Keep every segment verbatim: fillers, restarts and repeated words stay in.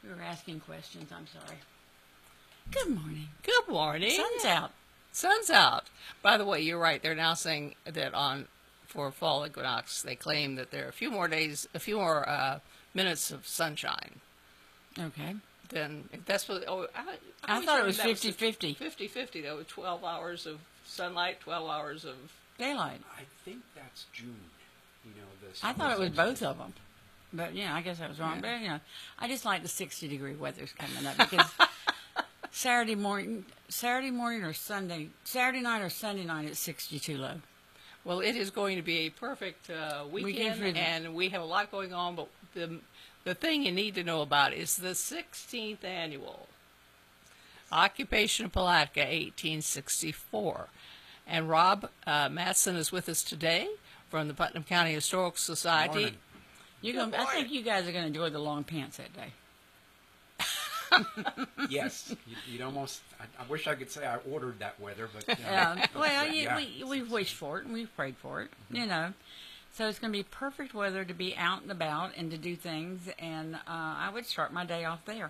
We were asking questions. I'm sorry. Good morning. Good morning. Sun's out. Sun's out. By the way, you're right. They're now saying that on for fall equinox, they claim that there are a few more days, a few more uh, minutes of sunshine. Okay. Then that's what. Oh, I, I, I always thought it heard was that fifty-fifty. fifty-fifty. There were twelve hours of sunlight, twelve hours of Daylight. I think that's June. You know, the I thought it was summer both of them. But, yeah, I guess I was wrong. Yeah. But, you know, I just like the sixty-degree weather's coming up because Saturday morning, Saturday morning or Sunday, Saturday night or Sunday night it's sixty-two low. Well, it is going to be a perfect uh, weekend, Weekend for the- and we have a lot going on. But the the thing you need to know about is the sixteenth annual Occupation of Palatka, eighteen sixty-four. And Rob uh, Matson is with us today from the Putnam County Historical Society. Morning. You're Good gonna, I morning. think you guys are going to enjoy the long pants that day. Yes, you, you'd almost. I, I wish I could say I ordered that weather, but uh, Yeah. Well, you, yeah. we, we've wished for it and we've prayed for it, you know. So it's going to be perfect weather to be out and about and to do things. And uh, I would start my day off there.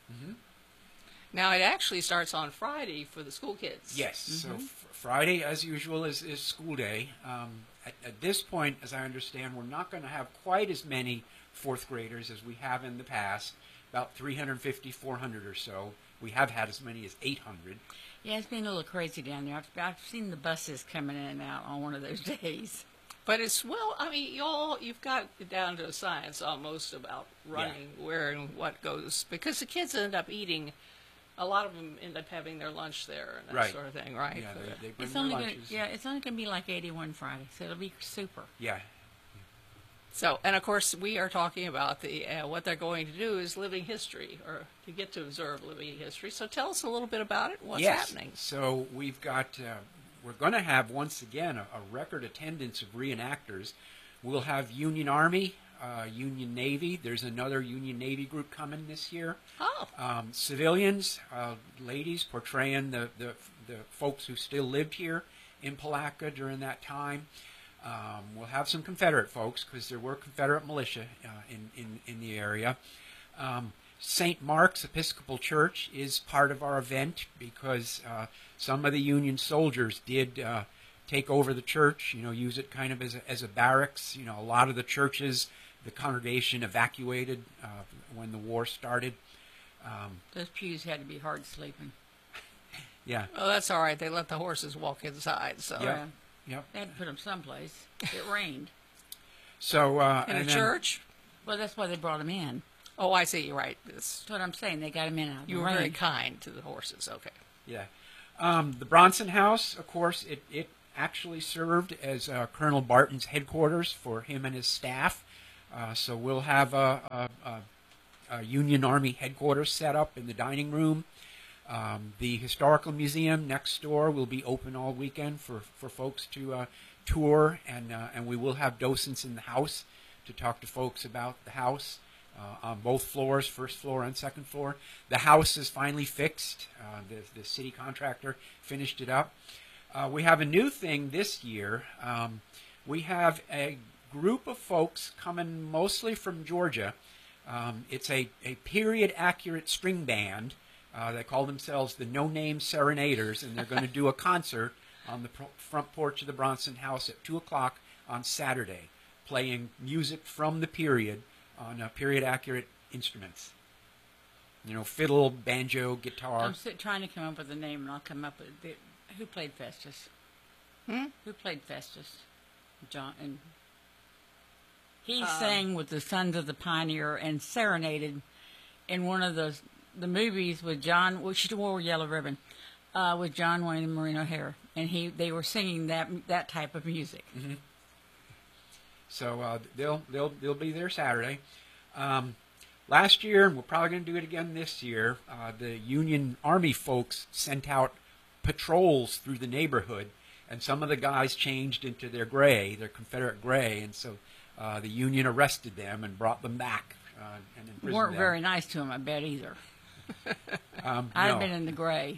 Now, it actually starts on Friday for the school kids. Yes. So f- Friday, as usual, is, is school day. Um, at, at this point, as I understand, we're not going to have quite as many fourth graders as we have in the past. About three hundred fifty, four hundred or so. We have had as many as eight hundred. Yeah, it's been a little crazy down there. I've, I've seen the buses coming in and out on one of those days. But it's, well, I mean, y'all, you've got it down to a science almost about running, where and what goes. Because the kids end up eating, a lot of them end up having their lunch there and that Right. sort of thing, right? Yeah, they, they bring It's their only gonna, lunches. yeah, it's only going to be like eighty-one Friday, so it'll be super. Yeah. So, and of course, we are talking about the uh, what they're going to do is living history, or to get to observe living history. So, tell us a little bit about it. What's yes. happening? So we've got, uh, we're going to have once again a, a record attendance of reenactors. We'll have Union Army, uh, Union Navy. There's another Union Navy group coming this year. Oh, Um, civilians, uh, ladies portraying the, the the folks who still lived here in Palatka during that time. Um, we'll have some Confederate folks because there were Confederate militia uh, in, in, in the area. Um, Saint Mark's Episcopal Church is part of our event because uh, some of the Union soldiers did uh, take over the church, you know, use it kind of as a, as a barracks. You know, a lot of the churches, the congregation evacuated uh, when the war started. Um, Those pews had to be hard sleeping. yeah, well, that's all right. They let the horses walk inside. So, Yeah. yep. They had to put them someplace. It rained. So uh, in a and then- church. Well, that's why they brought them in. Oh, I see. You're right. It's, That's what I'm saying. They got them in out of you the were very rain. kind to the horses. Okay. Yeah. Um, the Bronson House, of course, it, it actually served as uh, Colonel Barton's headquarters for him and his staff. Uh, so we'll have a, a, a, a Union Army headquarters set up in the dining room. Um, the Historical Museum next door will be open all weekend for, for folks to uh, tour, and, uh, and we will have docents in the house to talk to folks about the house. Uh, on both floors, first floor and second floor. The house is finally fixed. Uh, the, the city contractor finished it up. Uh, we have a new thing this year. Um, we have a group of folks coming mostly from Georgia. Um, it's a, a period-accurate string band. Uh, they call themselves the No Name Serenaders, and they're going to do a concert on the pro- front porch of the Bronson House at two o'clock on Saturday, playing music from the period on uh, period-accurate instruments. You know, fiddle, banjo, guitar. I'm sit, trying to come up with a name, and I'll come up with the, who played Festus. Hmm? Who played Festus? John. And he Um, sang with the Sons of the Pioneer and serenaded in one of those the movies with John. Well, she wore a yellow ribbon uh, with John Wayne and Maureen O'Hara, and he they were singing that that type of music. Mm-hmm. So uh, they'll they'll they'll be there Saturday. Um, last year, and we're probably going to do it again this year. Uh, the Union Army folks sent out patrols through the neighborhood, and some of the guys changed into their gray, their Confederate gray, and so uh, the Union arrested them and brought them back uh, and imprisoned weren't them. very nice to him, I bet either. Um, I've no. been in the gray.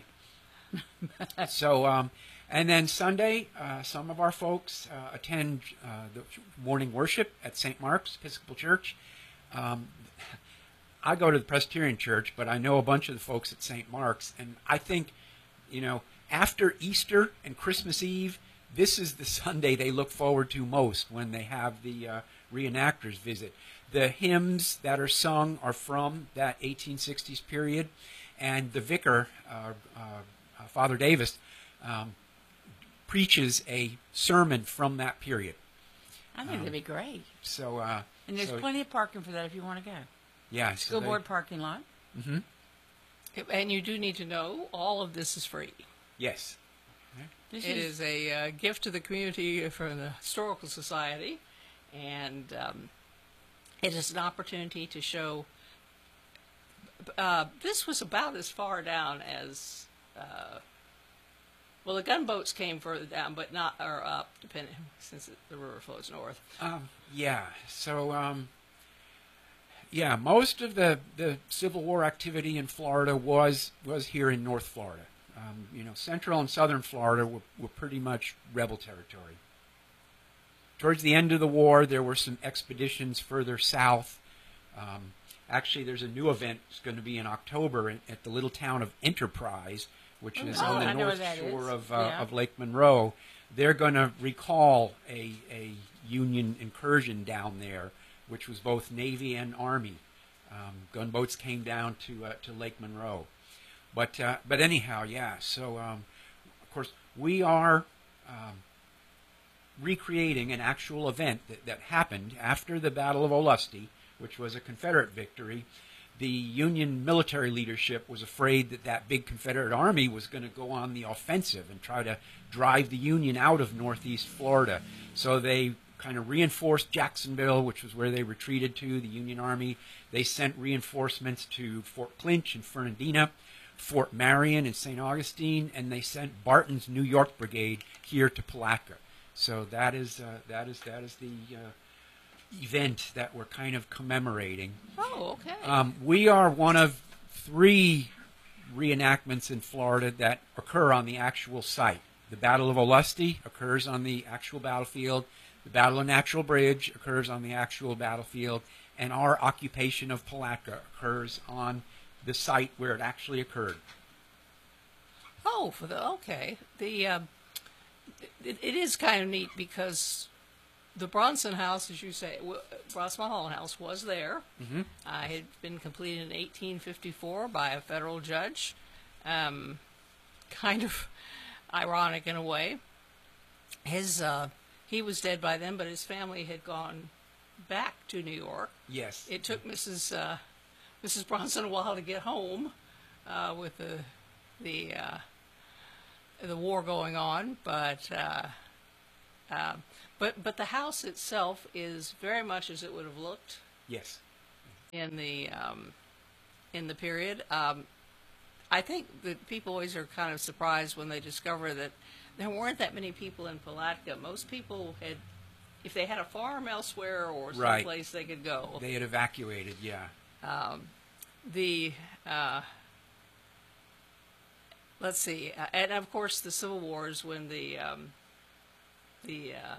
So, um, and then Sunday, uh, some of our folks uh, attend uh, the morning worship at Saint Mark's Episcopal Church. Um, I go to the Presbyterian Church, but I know a bunch of the folks at Saint Mark's, and I think, you know, after Easter and Christmas Eve, this is the Sunday they look forward to most when they have the uh, reenactors visit. The hymns that are sung are from that eighteen sixties period, and the vicar, uh, uh, uh, Father Davis, um, preaches a sermon from that period. I think Um, that'd be great. So, uh, And there's so, plenty of parking for that if you want to go. yeah, so School they- board parking lot. Mhm. And you do need to know all of this is free. Yes. This It is a uh, gift to the community from the Historical Society, and um, it is an opportunity to show. Uh, this was about as far down as, uh, well, the gunboats came further down, but not or up, depending since it, the river flows north. Um, yeah. So, um, yeah, most of the, the Civil War activity in Florida was was here in North Florida. Um, you know, Central and Southern Florida were, were pretty much rebel territory. Towards the end of the war, there were some expeditions further south. Um, actually, there's a new event that's going to be in October at, at the little town of Enterprise, which is Oh, on the I know where north that shore is. of, uh, Yeah. of Lake Monroe. They're going to recall a, a Union incursion down there, which was both Navy and Army. Um, gunboats came down to uh, to Lake Monroe. But uh, but anyhow, yeah. So um, of course we are um, recreating an actual event that, that happened after the Battle of Olustee, which was a Confederate victory. The Union military leadership was afraid that that big Confederate army was going to go on the offensive and try to drive the Union out of Northeast Florida. So they kind of reinforced Jacksonville, which was where they retreated to, the Union Army. They sent reinforcements to Fort Clinch and Fernandina, Fort Marion and Saint Augustine, and they sent Barton's New York Brigade here to Palatka. So that is uh, that is that is the uh, event that we're kind of commemorating. Oh, okay. Um, we are one of three reenactments in Florida that occur on the actual site. The Battle of Olustee occurs on the actual battlefield. The Battle of Natural Bridge occurs on the actual battlefield, and our occupation of Palatka occurs on the site where it actually occurred. Oh, for the okay. The um, it, it is kind of neat because the Bronson House, as you say, w- Bronson Mulholland House was there. Mm-hmm. Uh, it had been completed in eighteen fifty-four by a federal judge. Um, kind of ironic in a way. His uh, he was dead by then, but his family had gone back to New York. Yes. It took Missus Uh, Missus Bronson a while to get home uh, with the the uh, the war going on, but uh, uh, but but the house itself is very much as it would have looked Yes. in the um, in the period. Um, I think that people always are kind of surprised when they discover that there weren't that many people in Palatka. Most people had, if they had a farm elsewhere or Right. someplace they could go. They had evacuated, yeah. Um, the uh, let's see, uh, and of course the Civil Wars when the um, the uh,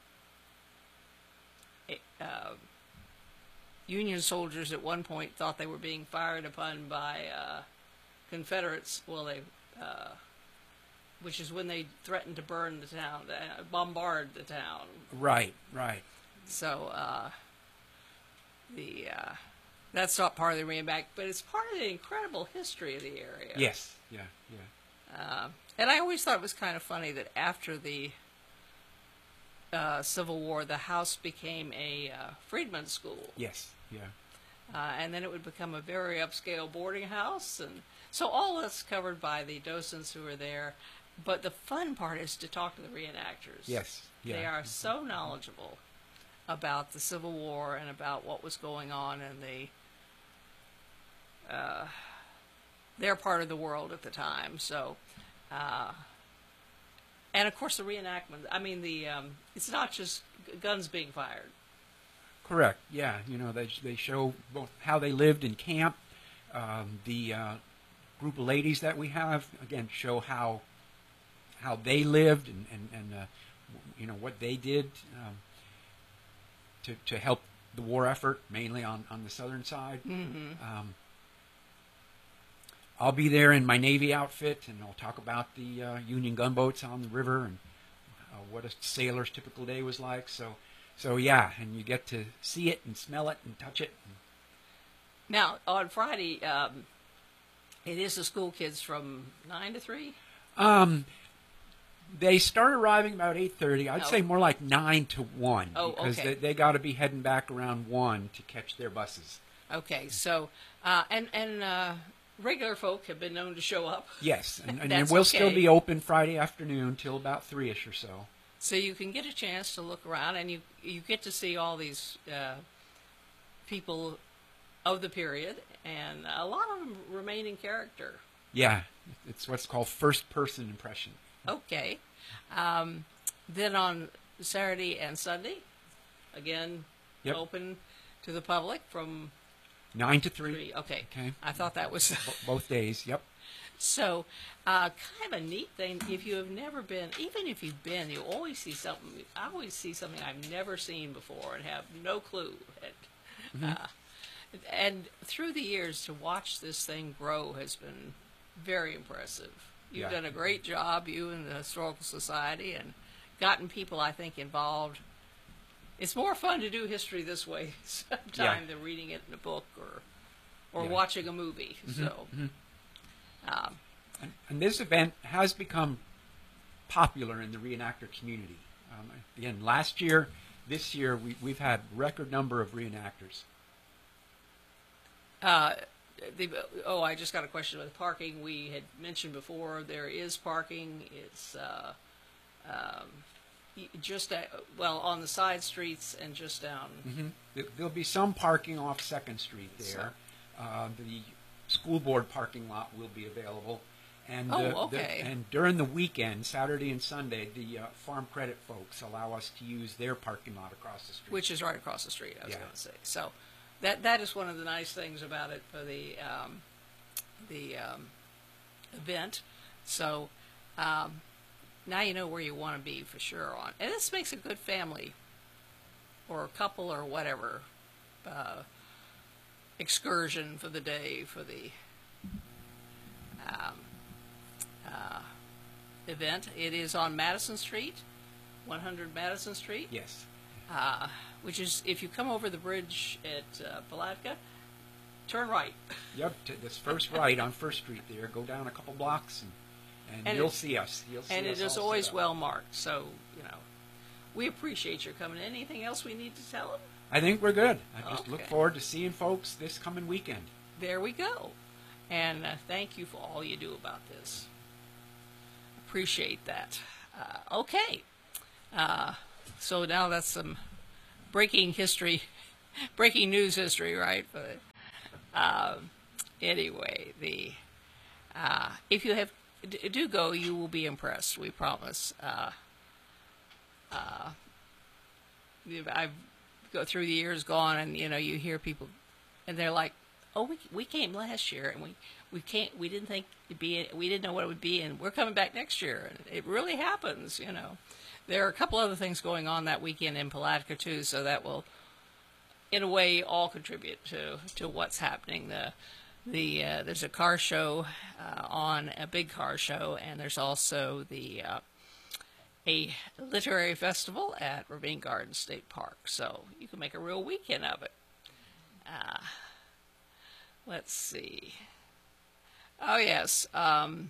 eh, uh, Union soldiers at one point thought they were being fired upon by uh, Confederates. Well, they, uh, which is when they threatened to burn the town, uh, bombard the town. Right, right. So uh, the uh, that's not part of the reenact, but it's part of the incredible history of the area. Yes, yeah, yeah. Uh, and I always thought it was kind of funny that after the uh, Civil War, the house became a uh, freedmen's school, Yes, yeah. uh, and then it would become a very upscale boarding house, and so all that's covered by the docents who are there. But the fun part is to talk to the reenactors. Yes, yeah. They are so knowledgeable about the Civil War and about what was going on in the uh, their part of the world at the time. So, uh, and of course the reenactment. I mean, the um, it's not just g- guns being fired. Correct. Yeah, you know they they show both how they lived in camp. Um, the uh, group of ladies that we have again show how how they lived and and, and uh, you know what they did um, to to help the war effort, mainly on, on the southern side. Mm-hmm. Um, I'll be there in my Navy outfit, and I'll talk about the uh, Union gunboats on the river and uh, what a sailor's typical day was like. So, so yeah, and you get to see it and smell it and touch it. Now, on Friday, um, it is the school kids from nine to three? Um, they start arriving about eight thirty. I'd Oh. say more like nine to one. Oh, because okay. they, they got to be heading back around one to catch their buses. Okay, so, uh, and, and uh, regular folk have been known to show up. Yes, and, and That's we'll still okay. be open Friday afternoon till about three-ish or so. So you can get a chance to look around, and you you get to see all these uh, people of the period, and a lot of them remain in character. Yeah, it's what's called first-person impression. Okay. Um, then on Saturday and Sunday, again, Yep. open to the public from Nine to three, three. Okay. Okay. I thought that was bo- both days. Yep. so. Uh, kind of a neat thing. If you have never been, even if you've been, you always see something. I always see something I've never seen before and have no clue. And, Mm-hmm. uh, and through the years, to watch this thing grow has been very impressive. You've Yeah. done a great job, you and the Historical Society, and gotten people, I think, involved. It's more fun to do history this way sometimes than reading it in a book or or Yeah. watching a movie. So, um, And, and this event has become popular in the reenactor community. Um, again, last year, this year, we, we've had record number of reenactors. uh, the, oh, I just got a question about the parking. We had mentioned before there is parking. It's uh, um, y- just at, well on the side streets and just down. Mm-hmm. There, there'll be some parking off Second Street there. Uh, the school board parking lot will be available. And, Oh, uh, the- okay. and during the weekend, Saturday and Sunday, the uh, Farm Credit folks allow us to use their parking lot across the street. Which is right across the street, I was Yeah. going to say. So that that is one of the nice things about it for the um, the um, event. So um, now you know where you want to be for sure on, and this makes a good family or a couple or whatever uh, excursion for the day for the um, uh, event. It is on Madison Street, one hundred Madison Street. Yes. Uh, which is, if you come over the bridge at uh, Palatka, turn right. Yep, to this first right on First Street there. Go down a couple blocks, and, and, And you'll it- see us. You'll see And us it is all always set up. well marked. So, you know, we appreciate your coming. Anything else we need to tell them? I think we're good. I just look Okay. forward to seeing folks this coming weekend. There we go. And uh, thank you for all you do about this. Appreciate that. Uh, okay. Uh, so now that's some breaking history, breaking news history, right? But um, anyway, the uh, if you have d- do go, you will be impressed. We promise. Uh, uh, I've go through the years gone, and you know, you hear people, and they're like, "Oh, we we came last year, and we we can't we didn't think it'd be we didn't know what it would be, and we're coming back next year." And it really happens, you know. There are a couple other things going on that weekend in Palatka too, so that will, in a way, all contribute to to what's happening. The the uh, there's a car show uh, on a big car show, and there's also the uh, a literary festival at Ravine Gardens State Park. So you can make a real weekend of it. Uh, let's see. Oh yes. Um,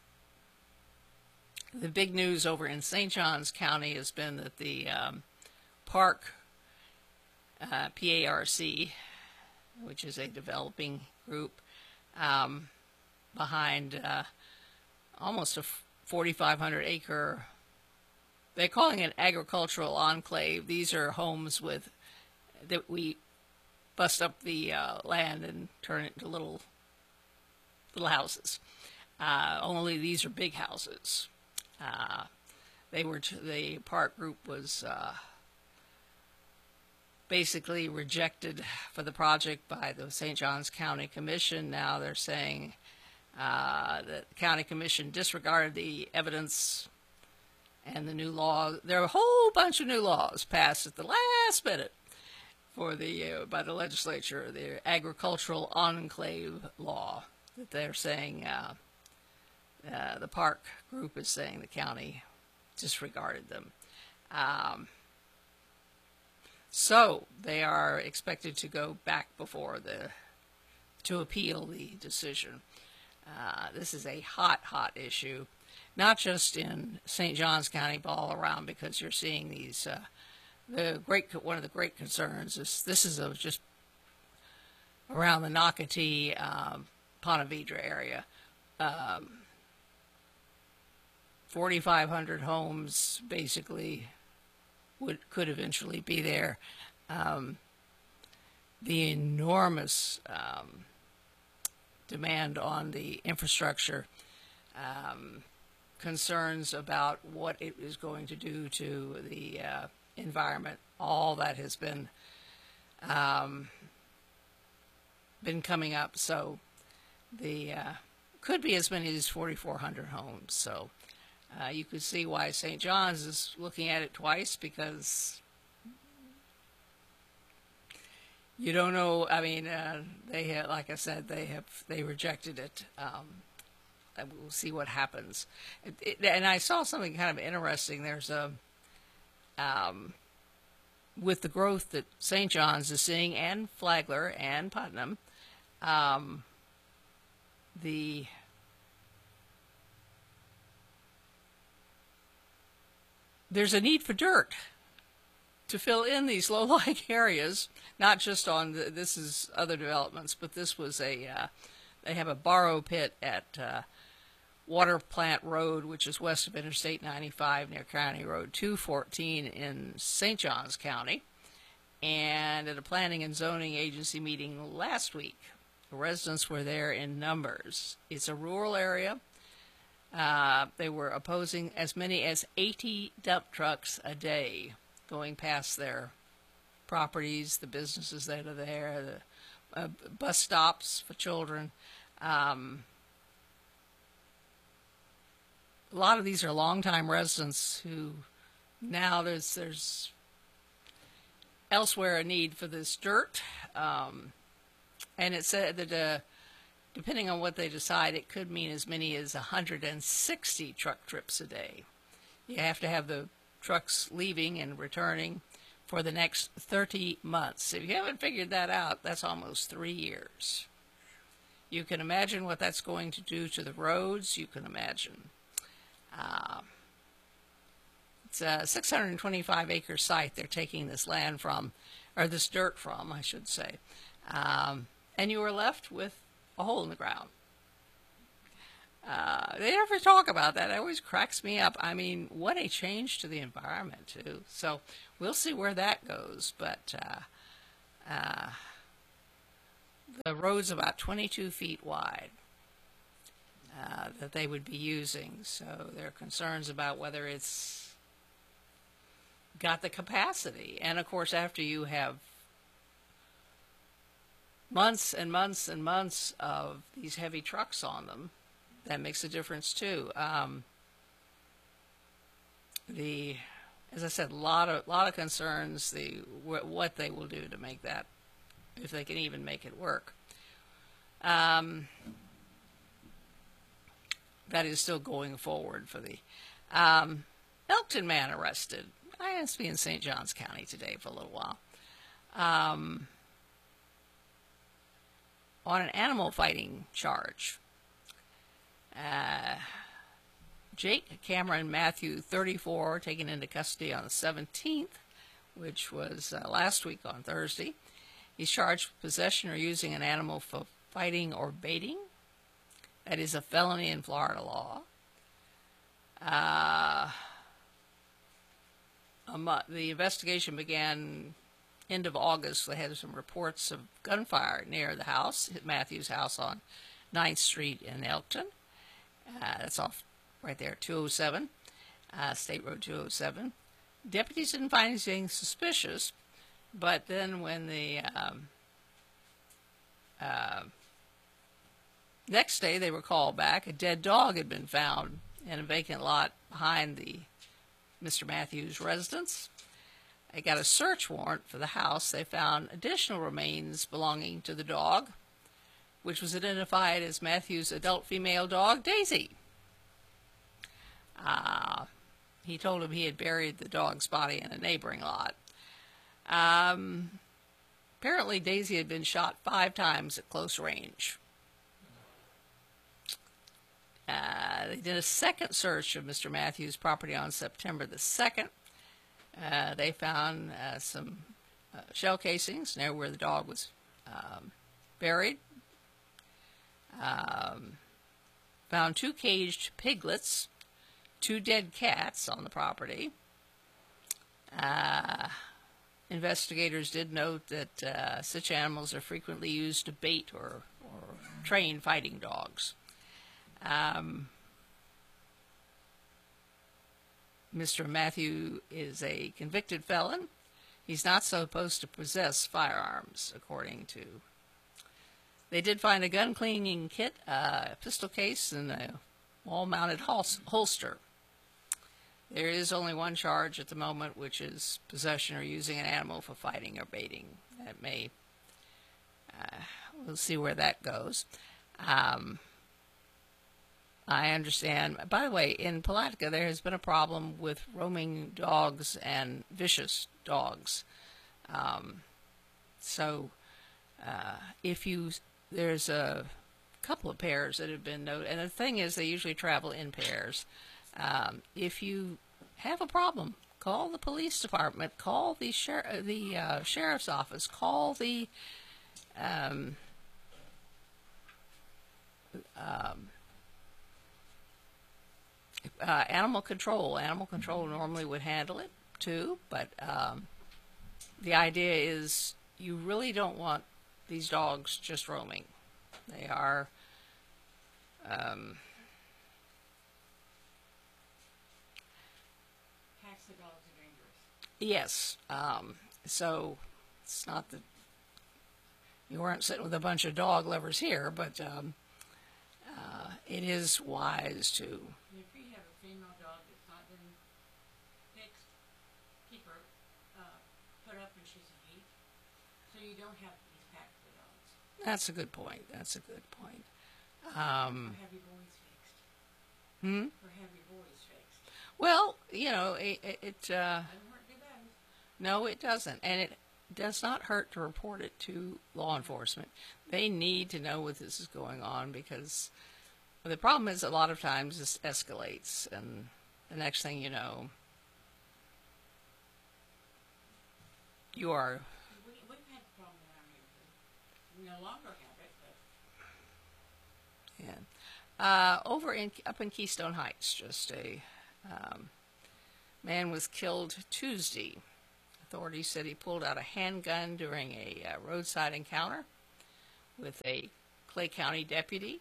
The big news over in Saint Johns County has been that the um, park, uh, P A R C, which is a developing group um, behind uh, almost a forty-five hundred acre, they're calling it agricultural enclave. These are homes with, that we bust up the uh, land and turn it into little, little houses. Uh, only these are big houses. Uh, they were t- the park group was uh, basically rejected for the project by the Saint Johns County Commission. Now they're saying uh, that the county commission disregarded the evidence and the new law. There are a whole bunch of new laws passed at the last minute for the uh, by the legislature, the agricultural enclave law that they're saying uh, uh, the park group is saying the county disregarded them. Um, so they are expected to go back before the to appeal the decision. Uh, this is a hot, hot issue, not just in Saint Johns County, but all around, because you're seeing these. Uh, the great one of the great concerns is this is a, just around the Nocatee, um, Ponte Vedra area. Um, forty-five hundred homes basically would could eventually be there. Um, the enormous um, demand on the infrastructure, um, concerns about what it is going to do to the uh, environment, all that has been um, been coming up. So the uh, could be as many as forty-four hundred homes. So uh, you could see why Saint John's is looking at it twice, because you don't know. I mean, uh, they have, like I said, they have they rejected it. Um, and we'll see what happens. It, it, and I saw something kind of interesting. There's a um, with the growth that Saint John's is seeing, and Flagler and Putnam, um, the there's a need for dirt to fill in these low-lying areas, not just on the, this is other developments, but this was a, uh, they have a borrow pit at uh, Water Plant Road, which is west of Interstate ninety-five near County Road two fourteen in Saint Johns County. And at a planning and zoning agency meeting last week, the residents were there in numbers. It's a rural area. Uh, they were opposing as many as eighty dump trucks a day going past their properties, the businesses that are there, the uh, bus stops for children. Um, a lot of these are longtime residents who now there's there's elsewhere a need for this dirt. Um, and it said that uh, depending on what they decide, it could mean as many as one hundred sixty truck trips a day. You have to have the trucks leaving and returning for the next thirty months. If you haven't figured that out, that's almost three years. You can imagine what that's going to do to the roads. You can imagine. Uh, it's a six hundred twenty-five acre site they're taking this land from, or this dirt from, I should say. Um, and you are left with a hole in the ground. Uh, they never talk about that. It always cracks me up. I mean, what a change to the environment, too. So we'll see where that goes. But uh, uh, the road's about twenty-two feet wide uh, that they would be using. So there are concerns about whether it's got the capacity. And, of course, after you have months and months and months of these heavy trucks on them, that makes a difference too. Um, the, as I said, a lot of lot of concerns. The wh what they will do to make that, if they can even make it work. Um, that is still going forward for the um, Elkton man arrested. I has to be in Saint Johns County today for a little while. Um, on an animal fighting charge. Uh, Jake Cameron Matthew, thirty-four, taken into custody on the seventeenth, which was uh, last week on Thursday. He's charged with possession or using an animal for fighting or baiting. That is a felony in Florida law. Uh, um, the investigation began end of August. They had some reports of gunfire near the house, Matthew's house on ninth street in Elkton. Uh, that's off right there, two oh seven, uh, State Road two oh seven. Deputies didn't find anything suspicious, but then when the um, uh, next day they were called back, a dead dog had been found in a vacant lot behind the Mister Matthews' residence. They got a search warrant for the house. They found additional remains belonging to the dog, which was identified as Matthew's adult female dog, Daisy. Uh, he told him he had buried the dog's body in a neighboring lot. Um, apparently, Daisy had been shot five times at close range. Uh, they did a second search of Mister Matthews' property on September the second. Uh, they found uh, some uh, shell casings near where the dog was um, buried. Um, found two caged piglets, two dead cats on the property. Uh, investigators did note that uh, such animals are frequently used to bait or, or train fighting dogs. Um, Mister Matthew is a convicted felon. He's not supposed to possess firearms, according to. They did find a gun cleaning kit, uh, a pistol case, and a wall-mounted hol- holster. There is only one charge at the moment, which is possession or using an animal for fighting or baiting. That may, uh, we'll see where that goes. Um, I understand. By the way, in Palatka, there has been a problem with roaming dogs and vicious dogs. Um, so, uh, if you, there's a couple of pairs that have been noted, and the thing is, they usually travel in pairs. Um, if you have a problem, call the police department, call the sher- the uh, sheriff's office, call the um, um, uh, animal control. Animal control normally would handle it too, but um, the idea is you really don't want these dogs just roaming. They are um, Taxi dogs are dangerous. yes. Um, so it's not that you weren't sitting with a bunch of dog lovers here, but um, uh, it is wise to. And if you have a female dog that's not been fixed, keep her uh, put up when she's in heat, so you don't have these packs of dogs. That's a good point. That's a good point. Or Um, have your boys fixed. hmm? Or have your boys fixed. Well, you know, it. it, it uh, Doesn't hurt to do that. No, it doesn't. And it does not hurt to report it to law enforcement. They need to know what this is going on because the problem is a lot of times this escalates and the next thing you know, you are, We, we've had a problem in our neighborhood. We no longer have it, but yeah. Uh, over in, up in Keystone Heights, just a um, man was killed Tuesday. Authorities said he pulled out a handgun during a uh, roadside encounter with a Clay County deputy.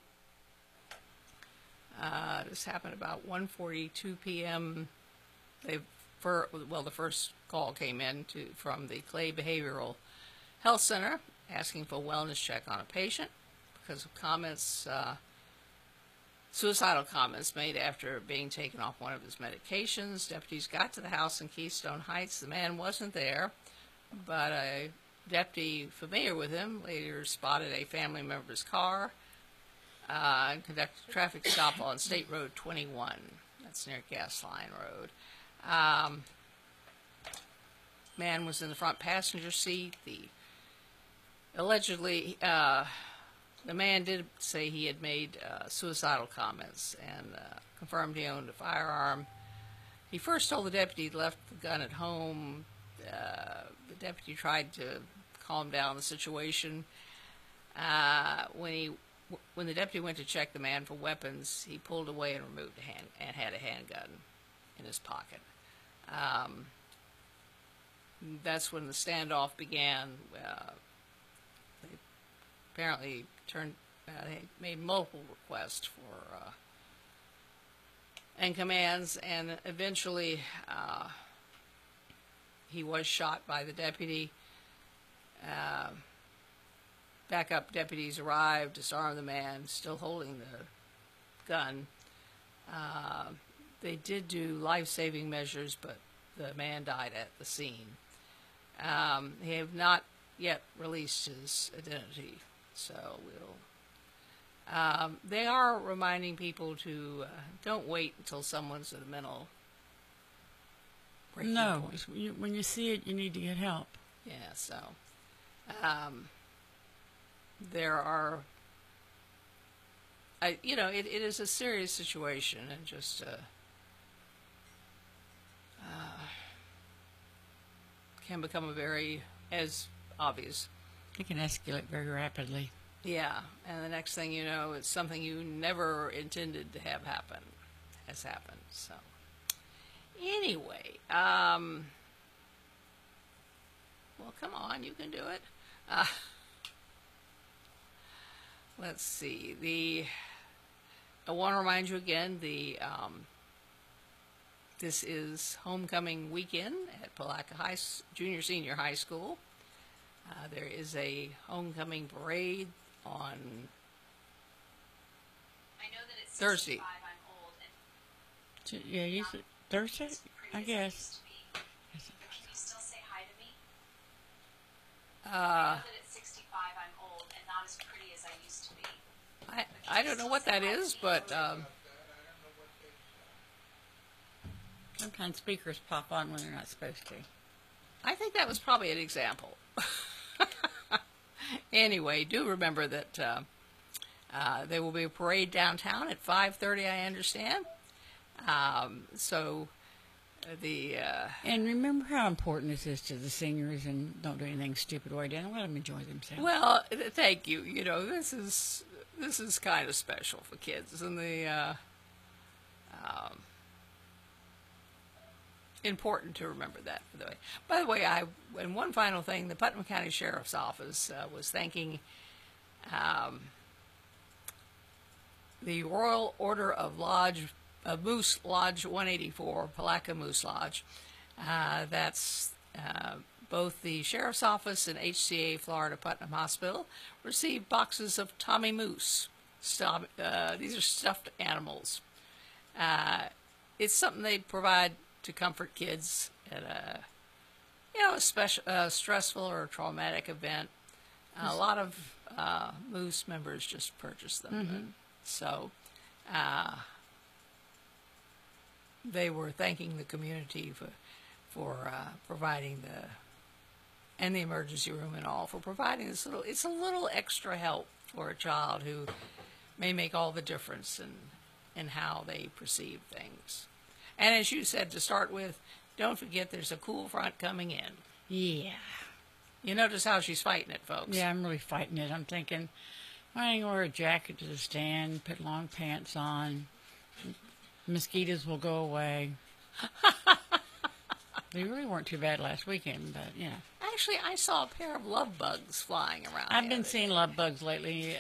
Uh, this happened about one forty-two p.m. They, for, well, the first call came in to, from the Clay Behavioral Health Center asking for a wellness check on a patient because of comments, uh, suicidal comments made after being taken off one of his medications. Deputies got to the house in Keystone Heights. The man wasn't there, but a deputy familiar with him later spotted a family member's car uh, and conducted a traffic stop on State Road twenty-one. That's near Gasline Road. Um, man was in the front passenger seat. The allegedly, uh, the man did say he had made uh, suicidal comments and uh, confirmed he owned a firearm. He first told the deputy he'd left the gun at home. Uh, the deputy tried to calm down the situation. Uh, when he, when the deputy went to check the man for weapons, he pulled away and removed a hand and had a handgun in his pocket. Um, that's when the standoff began. Uh, they apparently turned. Uh, they made multiple requests for uh, and commands, and eventually uh, he was shot by the deputy. Uh, backup deputies arrived, disarmed the man, still holding the gun. Uh, they did do life-saving measures, but the man died at the scene. Um, they have not yet released his identity, so we'll. Um, they are reminding people to uh, don't wait until someone's at a mental breaking No, point. it's- you- when you see it, you need to get help. Yeah, so um, there are, I you know, it, it is a serious situation, and just uh, uh, can become a very as obvious. It can escalate very rapidly. Yeah, and the next thing you know, it's something you never intended to have happen has happened. So anyway, um, well, come on, you can do it. Uh, let's see. The I want to remind you again. The um, this is homecoming weekend at Palaca High S- Junior Senior High School. Uh, there is a homecoming parade on I know that it's Thursday. sixty-five, I'm old, and So, yeah, you said Thursday, as pretty I as guess. used to be. But can you still say hi to me? I Uh, know that at sixty-five, I'm old and not as pretty as I used to be. I I don't know what that is, but um, Sometimes speakers pop on when they're not supposed to. I think that was probably an example. Anyway, do remember that uh, uh, there will be a parade downtown at five thirty. I understand. Um, so uh, the uh, And remember how important this is to the seniors, and don't do anything stupid while you're down. Let them enjoy themselves. well, th- thank you. You know, this is this is kind of special for kids, and the uh, um, important to remember that. For the way, by the way, I and one final thing: the Putnam County Sheriff's Office uh, was thanking um, the Royal Order of Lodge of Moose Lodge one eighty-four, Palaca Moose Lodge. Uh, that's uh, both the Sheriff's Office and H C A Florida Putnam Hospital received boxes of Tommy Moose. Stop, uh, these are stuffed animals. Uh, it's something they provide to comfort kids at a, you know, a special, uh, stressful or traumatic event. A lot of uh, Moose members just purchase them, and so uh, they were thanking the community for for uh, providing the and the emergency room and all for providing this little. It's a little extra help for a child who may make all the difference in in how they perceive things. And as you said to start with, don't forget there's a cool front coming in. Yeah. You notice how she's fighting it, folks. Yeah, I'm really fighting it. I'm thinking, I can wear a jacket to the stand, put long pants on. Mosquitoes will go away. They really weren't too bad last weekend, but, you know. Actually, I saw a pair of love bugs flying around. I've the been other seeing love bugs lately.